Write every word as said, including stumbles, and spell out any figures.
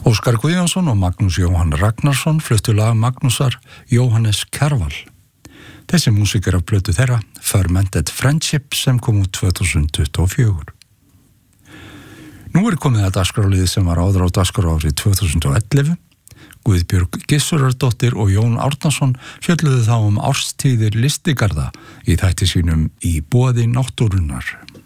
Óskar Guðjónsson og Magnús Jóhann Ragnarsson fluttu lag Magnúsar Jóhannes Kjarval. Þessi músík er af plötu þeirra, Fermented Friendship, sem kom út tvö þúsund tuttugu og fjögur. Nú er komið að dagskrárliði sem var áður á dagskrá árið tvö þúsund og ellefu. Guðbjörg Gissurardóttir og Jón Árnason fjölluðu þá um árstíðir listigarða í þætti sínum Í boði náttúrunnar.